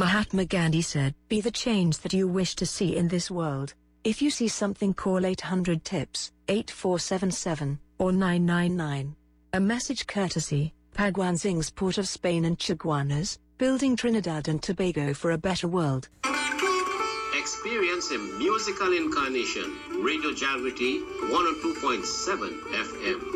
Mahatma Gandhi said, "Be the change that you wish to see in this world. If you see something, call 800 TIPS, 8477, or 999. A message courtesy, Bhagwan Singh's Port of Spain and Chaguanas, building Trinidad and Tobago for a better world." Experience a musical incarnation. Radio Jagriti 102.7 FM.